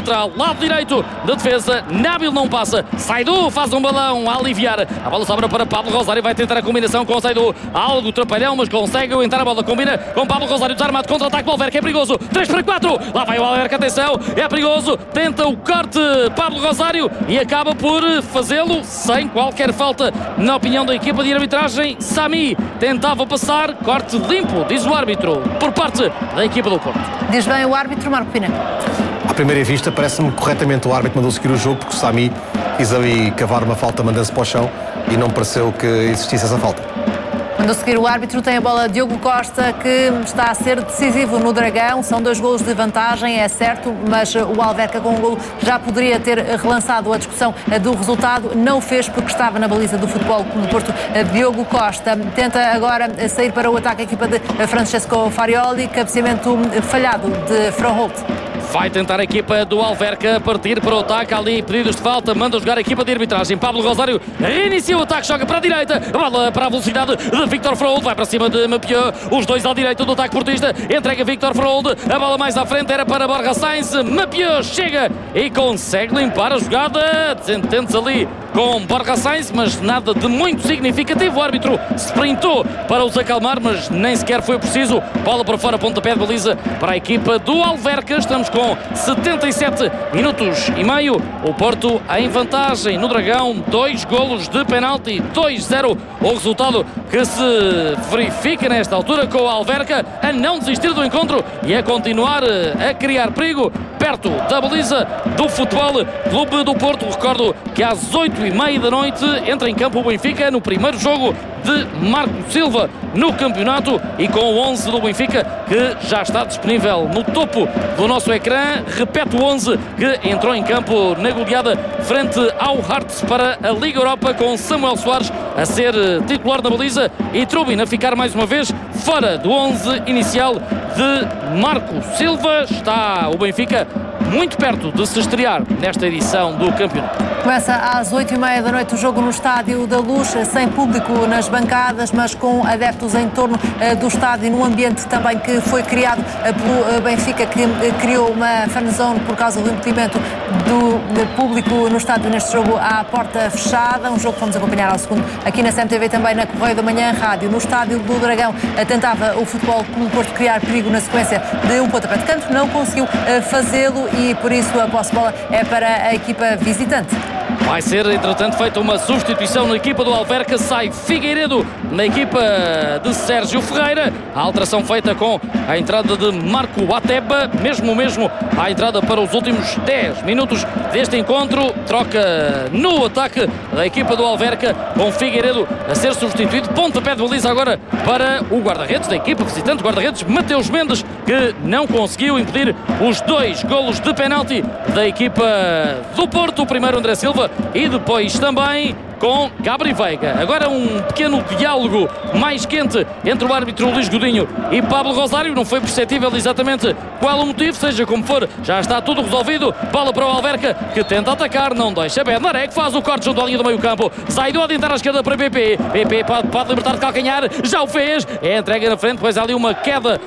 central, lado direito de defesa. Nábil não passa. Saidu faz um balão a aliviar. A bola sobra para Pablo Rosário. Vai tentar a combinação com Saidu. Algo trapalhão, mas consegue entrar a bola. Combina com Pablo Rosário. Desarmado, contra-ataque do Alverca. É perigoso. 3 para 4. Lá vai o Alverca. Atenção. É perigoso. Tenta o corte Pablo Rosário e acaba por fazê-lo sem qualquer falta. Na opinião da equipa de arbitragem, Sami tentava passar. Corte limpo, diz o árbitro, por parte da equipa do Porto. Diz bem o árbitro, Marco Pina. À primeira vista, parece-me corretamente o árbitro mandou seguir o jogo, porque o Sami quis ali cavar uma falta mandando-se para o chão e não pareceu que existisse essa falta. Mandou seguir o árbitro, tem a bola Diogo Costa, que está a ser decisivo no Dragão. São 2 golos de vantagem, é certo, mas o Alverca com um golo já poderia ter relançado a discussão do resultado. Não fez porque estava na baliza do Futebol Clube do Porto. Diogo Costa tenta agora sair para o ataque a equipa de Francesco Farioli. Cabeceamento falhado de Froholt. Vai tentar a equipa do Alverca partir para o ataque. Ali pedidos de falta, manda jogar a equipa de arbitragem. Pablo Rosário reinicia o ataque, joga para a direita, bola para a velocidade de Victor Froholt, vai para cima de Mapieu. Os dois à direita do ataque portista, entrega Victor Froholt, a bola mais à frente era para Borja Sainz. Mapieu chega e consegue limpar a jogada, desentende-se ali com Borja Sainz, mas nada de muito significativo. O árbitro sprintou para os acalmar, mas nem sequer foi preciso. Bola para fora, pontapé de baliza para a equipa do Alverca. Estamos com 77 minutos e meio. O Porto em vantagem no Dragão. 2 golos de penalti, 2-0. O resultado que se verifica nesta altura, com o Alverca a não desistir do encontro e a continuar a criar perigo perto da baliza do Futebol Clube do Porto. Recordo que às 8h30 da noite entra em campo o Benfica no primeiro jogo de Marco Silva no campeonato, e com o 11 do Benfica que já está disponível no topo do nosso ecrã. Repete o 11 que entrou em campo na goleada frente ao Hearts para a Liga Europa, com Samuel Soares a ser titular na baliza e Trubin a ficar mais uma vez fora do 11 inicial de Marco Silva. Está o Benfica muito perto de se estrear nesta edição do campeonato. Começa às 8h30 da noite o jogo no Estádio da Luz, sem público nas bancadas, mas com adeptos em torno do estádio, num ambiente também que foi criado pelo Benfica, que criou uma fanzone por causa do impedimento do público no estádio neste jogo à porta fechada. Um jogo que vamos acompanhar ao segundo aqui na CMTV, também na Correio da Manhã Rádio. No Estádio do Dragão tentava o Futebol Clube do Porto criar perigo na sequência de um pontapé de canto, não conseguiu fazê-lo e por isso a posse de bola é para a equipa visitante. Vai ser, entretanto, feita uma substituição na equipa do Alverca. Sai Figueiredo na equipa de Sérgio Ferreira. A alteração feita com a entrada de Marco Ateba. Mesmo a entrada para os últimos 10 minutos deste encontro. Troca no ataque da equipa do Alverca, com Figueiredo a ser substituído. Pontapé de baliza agora para o guarda-redes da equipa visitante, guarda-redes Mateus Mendes, que não conseguiu impedir os 2 golos de penalti da equipa do Porto. O primeiro André Silva e depois também com Gabri Veiga. Agora um pequeno diálogo mais quente entre o árbitro Luís Godinho e Pablo Rosário. Não foi perceptível exatamente qual o motivo, seja como for, já está tudo resolvido. Bola para o Alverca, que tenta atacar, não deixa. Bednarek faz o corte junto à linha do meio campo. Sai do adiantar à esquerda para PP. PP pode libertar de calcanhar, já o fez. É entrega na frente, pois há ali uma queda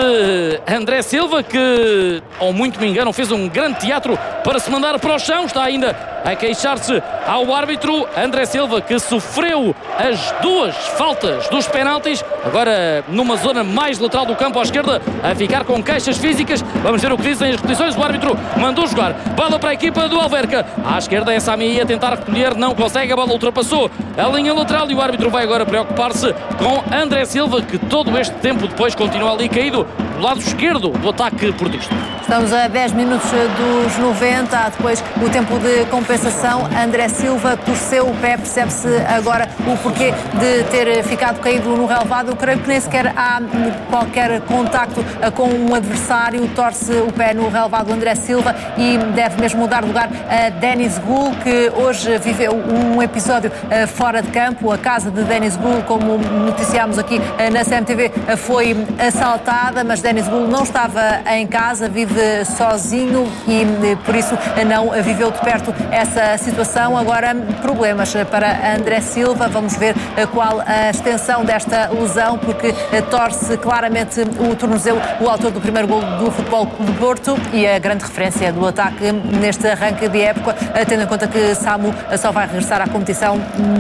de André Silva, que, ou muito me engano, fez um grande teatro para se mandar para o chão. Está ainda a queixar-se ao árbitro André Silva, que sofreu as 2 faltas dos penaltis, agora numa zona mais lateral do campo à esquerda, a ficar com queixas físicas. Vamos ver o que dizem as repetições. O árbitro mandou jogar, bola para a equipa do Alverca, à esquerda é Sami a tentar recolher, não consegue, a bola ultrapassou a linha lateral e o árbitro vai agora preocupar-se com André Silva, que todo este tempo depois continua ali caído do lado esquerdo do ataque portista. Estamos a 10 minutos dos 90, há depois o tempo de compensação. André Silva torceu o pé, percebe-se agora o porquê de ter ficado caído no relevado. Eu creio que nem sequer há qualquer contacto com um adversário. Torce o pé no relevado André Silva e deve mesmo dar lugar a Denis Gul, que hoje viveu um episódio fora de campo. A casa de Denis Gul, como noticiámos aqui na CMTV, foi assaltada, mas Denis Gul não estava em casa, vive sozinho e por isso não viveu de perto essa situação. Agora, problemas para André Silva. Vamos ver qual a extensão desta lesão, porque torce claramente o tornozelo, o autor do primeiro gol do Futebol Clube do Porto e a grande referência do ataque neste arranque de época, tendo em conta que Samu só vai regressar à competição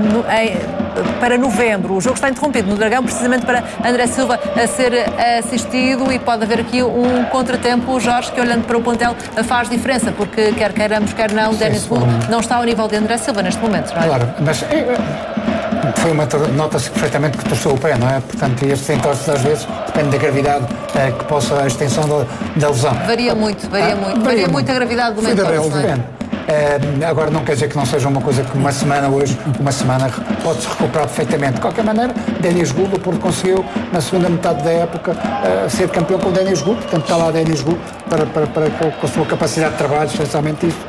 para novembro. O jogo está interrompido no Dragão, precisamente para André Silva ser assistido, e pode haver aqui um contratempo, Jorge, que olhando para o plantel faz diferença, porque quer queiramos, quer não, Denis Gould não está ao nível de André Silva neste momento, não é? Claro, mas nota-se perfeitamente que torceu o pé, não é? Portanto, este entorce às vezes depende da gravidade que possa a extensão da lesão. Varia muito a gravidade do entorce, não é? Agora não quer dizer que não seja uma coisa que uma semana pode-se recuperar perfeitamente. De qualquer maneira, Denis Gould, o Porto conseguiu na segunda metade da época ser campeão com o Denis Gould, portanto está lá Denis Gould para com a sua capacidade de trabalho, essencialmente isso,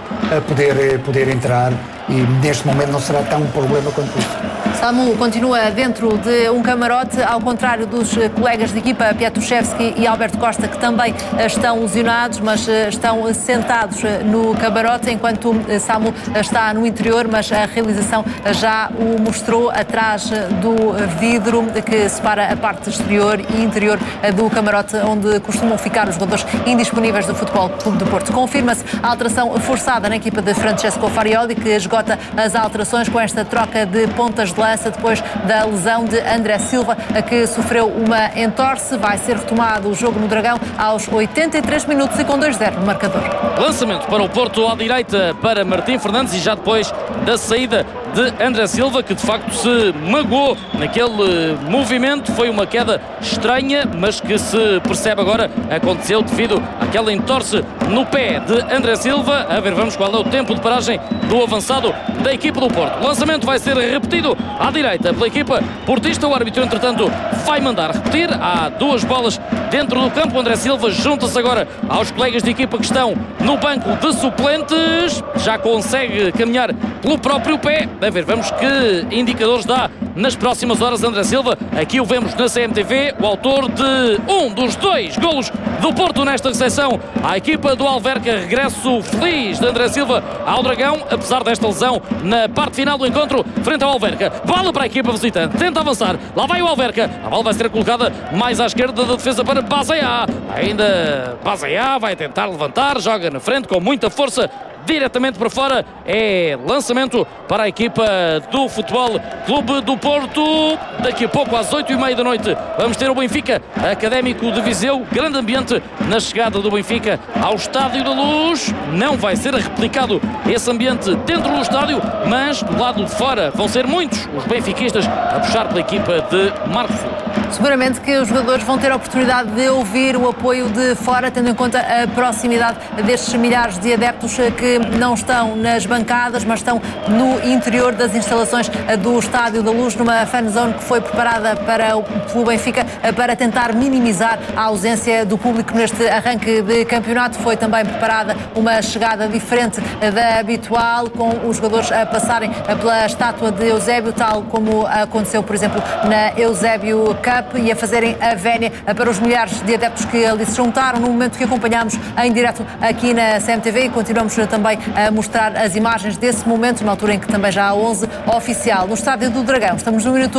poder entrar, e neste momento não será tão um problema quanto isso. Samu continua dentro de um camarote, ao contrário dos colegas de equipa Piatuszewski e Alberto Costa, que também estão lesionados, mas estão sentados no camarote, enquanto Samu está no interior, mas a realização já o mostrou atrás do vidro que separa a parte exterior e interior do camarote, onde costumam ficar os jogadores indisponíveis do Futebol Clube do Porto. Confirma-se a alteração forçada na equipa de Francesco Farioli, que esgota as alterações com esta troca de pontas de lança depois da lesão de André Silva, que sofreu uma entorse. Vai ser retomado o jogo no Dragão aos 83 minutos e com 2-0 no marcador. Lançamento para o Porto à direita para Martim Fernandes, e já depois da saída de André Silva, que de facto se magoou naquele movimento. Foi uma queda estranha, mas que se percebe agora aconteceu devido àquela entorse no pé de André Silva. A ver, vamos qual é o tempo de paragem do avançado da equipa do Porto. O lançamento vai ser repetido à direita pela equipa portista. O árbitro, entretanto, vai mandar repetir. Há duas bolas dentro do campo. O André Silva junta-se agora aos colegas de equipa que estão no banco de suplentes. Já consegue caminhar pelo próprio pé. A ver, vamos que indicadores dá nas próximas horas André Silva. Aqui o vemos na CMTV, o autor de um dos 2 golos do Porto nesta recepção à equipa do Alverca. Regresso feliz de André Silva ao Dragão, apesar desta lesão na parte final do encontro frente ao Alverca. Bola para a equipa visitante, tenta avançar, lá vai o Alverca, a bola vai ser colocada mais à esquerda da defesa para Bazeá. Ainda Bazeá vai tentar levantar, joga na frente com muita força, diretamente para fora. É lançamento para a equipa do Futebol Clube do Porto. Daqui a pouco, às 8h30 da noite, vamos ter o Benfica Académico de Viseu. Grande ambiente na chegada do Benfica ao Estádio da Luz. Não vai ser replicado esse ambiente dentro do estádio, mas do lado de fora vão ser muitos os benfiquistas a puxar pela equipa de Marcos Silva. Seguramente que os jogadores vão ter a oportunidade de ouvir o apoio de fora, tendo em conta a proximidade destes milhares de adeptos que não estão nas bancadas, mas estão no interior das instalações do Estádio da Luz, numa fan zone que foi preparada pelo Benfica para tentar minimizar a ausência do público neste arranque de campeonato. Foi também preparada uma chegada diferente da habitual, com os jogadores a passarem pela estátua de Eusébio, tal como aconteceu, por exemplo, na Eusébio Cup, e a fazerem a vénia para os milhares de adeptos que ali se juntaram no momento que acompanhámos em direto aqui na CMTV, e continuamos também a mostrar as imagens desse momento, na altura em que também já há 11 oficial. No Estádio do Dragão, estamos no minuto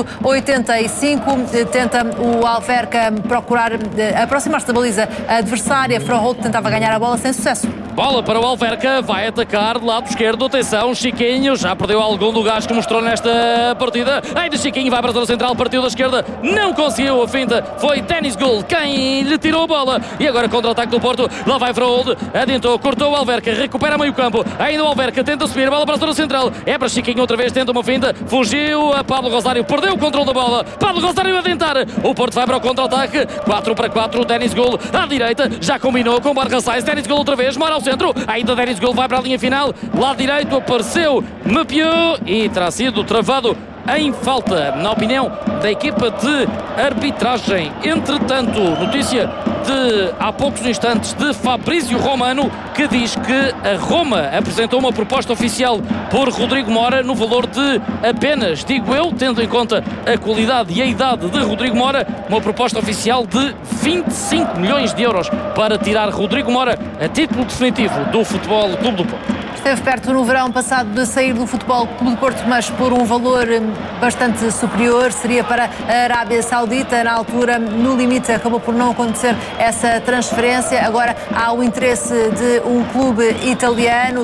85, tenta o Alverca procurar aproximar-se da baliza adversária. Froholt tentava ganhar a bola sem sucesso. Bola para o Alverca, vai atacar do lado esquerdo, atenção, Chiquinho, já perdeu algum do gás que mostrou nesta partida, ainda Chiquinho vai para a zona central, partiu da esquerda, não conseguiu a finta, foi Denis Gould quem lhe tirou a bola, e agora contra-ataque do Porto, lá vai Froholt, adiantou, cortou o Alverca, recupera meio campo, ainda o Alverca tenta subir, a bola para a zona central, é para Chiquinho outra vez, tenta uma finta, fugiu a Pablo Rosário, perdeu o controle da bola, Pablo Rosário a tentar, o Porto vai para o contra-ataque, 4-4, Denis Gould à direita, já combinou com Barra Sainz, Denis Gould outra vez, mora ao centro, ainda Denis Gould vai para a linha final, lado direito apareceu Mepiou e terá sido travado em falta, na opinião da equipa de arbitragem. Entretanto, notícia de há poucos instantes de Fabrício Romano, que diz que a Roma apresentou uma proposta oficial por Rodrigo Mora no valor de apenas, digo eu, tendo em conta a qualidade e a idade de Rodrigo Mora, uma proposta oficial de 25 milhões de euros para tirar Rodrigo Mora a título definitivo do Futebol Clube do Porto. Esteve perto no verão passado de sair do Futebol Clube do Porto, mas por um valor bastante superior, seria para a Arábia Saudita. Na altura, no limite, acabou por não acontecer essa transferência. Agora há o interesse de um clube italiano.